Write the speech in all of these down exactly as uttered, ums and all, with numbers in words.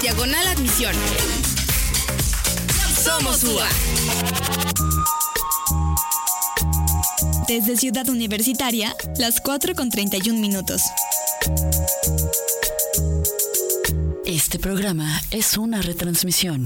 diagonal admisión. Somos U A. Desde Ciudad Universitaria, las cuatro con treinta y un minutos. Este programa es una retransmisión.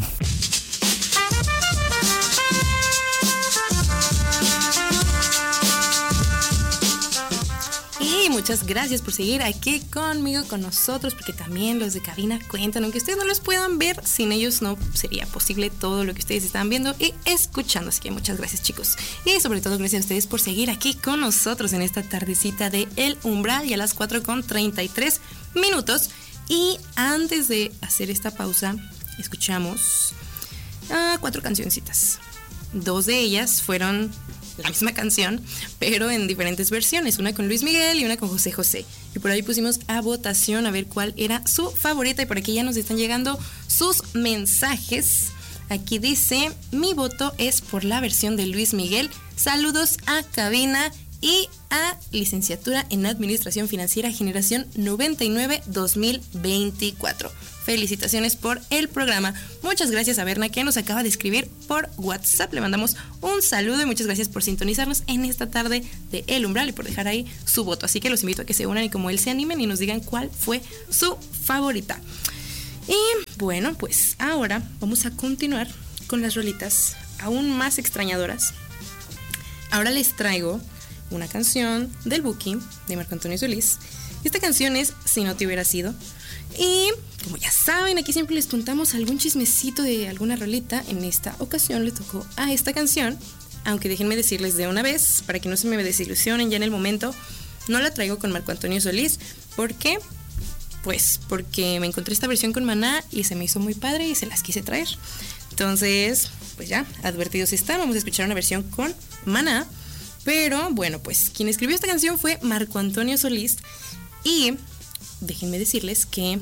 Y muchas gracias por seguir aquí conmigo, con nosotros, porque también los de cabina cuentan, aunque ustedes no los puedan ver, sin ellos no sería posible todo lo que ustedes están viendo y escuchando, así que muchas gracias, chicos, y sobre todo gracias a ustedes por seguir aquí con nosotros en esta tardecita de El Umbral, y a las cuatro con treinta y tres minutos. Y antes de hacer esta pausa, escuchamos uh, cuatro cancioncitas. Dos de ellas fueron la misma canción, pero en diferentes versiones, una con Luis Miguel y una con José José. Y por ahí pusimos a votación a ver cuál era su favorita, y por aquí ya nos están llegando sus mensajes. Aquí dice: mi voto es por la versión de Luis Miguel. Saludos a cabina y a licenciatura en Administración Financiera Generación noventa y nueve dos mil veinticuatro. Felicitaciones por el programa. Muchas gracias a Berna, que nos acaba de escribir por WhatsApp. Le mandamos un saludo y muchas gracias por sintonizarnos en esta tarde de El Umbral y por dejar ahí su voto. Así que los invito a que se unan y como él se animen y nos digan cuál fue su favorita. Y bueno, pues ahora vamos a continuar con las rolitas aún más extrañadoras. Ahora les traigo una canción del Buki, de Marco Antonio Solís. Esta canción es Si no te hubiera sido. Y como ya saben, aquí siempre les contamos algún chismecito de alguna rolita. En esta ocasión le tocó a esta canción, aunque déjenme decirles de una vez, para que no se me desilusionen ya en el momento, no la traigo con Marco Antonio Solís. ¿Por qué? Pues porque me encontré esta versión con Maná y se me hizo muy padre y se las quise traer. Entonces, pues ya, advertidos están, vamos a escuchar una versión con Maná. Pero bueno, pues quien escribió esta canción fue Marco Antonio Solís. Y déjenme decirles que,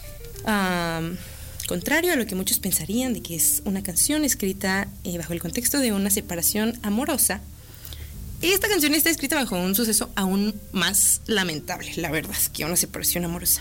um, contrario a lo que muchos pensarían de que es una canción escrita eh, bajo el contexto de una separación amorosa, esta canción está escrita bajo un suceso aún más lamentable, la verdad, que una separación amorosa.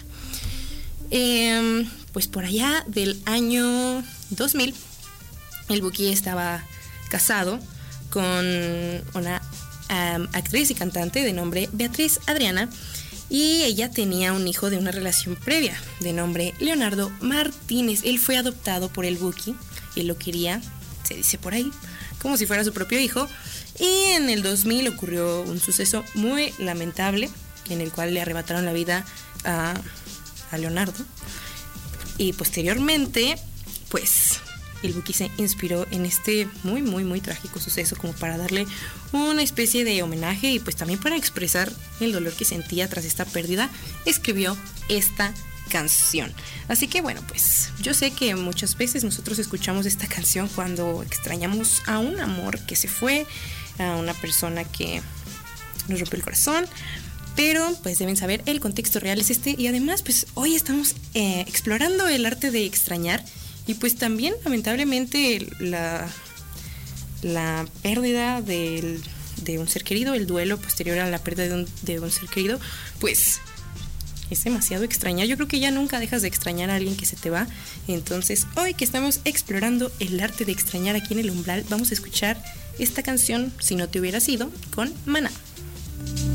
Eh, pues por allá del año dos mil, el Buki estaba casado con una um, actriz y cantante de nombre Beatriz Adriana, y ella tenía un hijo de una relación previa de nombre Leonardo Martínez. Él fue adoptado por el Buki, él lo quería, se dice por ahí, como si fuera su propio hijo. Y en el dos mil ocurrió un suceso muy lamentable en el cual le arrebataron la vida a, a Leonardo. Y posteriormente, pues el Buki se inspiró en este muy, muy, muy trágico suceso como para darle una especie de homenaje y pues también para expresar el dolor que sentía tras esta pérdida, escribió esta canción. Así que bueno, pues yo sé que muchas veces nosotros escuchamos esta canción cuando extrañamos a un amor que se fue, a una persona que nos rompió el corazón, pero pues deben saber el contexto real es este. Y además pues hoy estamos eh, explorando el arte de extrañar. Y pues también, lamentablemente, la, la pérdida del, de un ser querido, el duelo posterior a la pérdida de un, de un ser querido, pues es demasiado extrañar. Yo creo que ya nunca dejas de extrañar a alguien que se te va. Entonces, hoy que estamos explorando el arte de extrañar aquí en El Umbral, vamos a escuchar esta canción, Si no te hubiera sido, con Maná.